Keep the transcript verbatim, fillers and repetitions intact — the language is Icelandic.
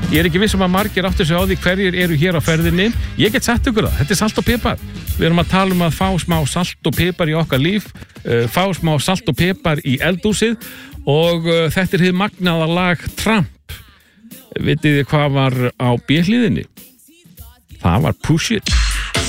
Ég er ekki viss um að margir áttu sig á því hverjir eru hér á ferðinni. Ég get sett ykkur það, þetta er salt og pipar. Við erum að tala um að fá smá salt og pipar í okkar líf, uh, fá smá salt og pipar í eldhúsið og uh, þetta er hið magnaða lag Tramp. Vitið þið hvað var á B-hliðinni? Það var Push It.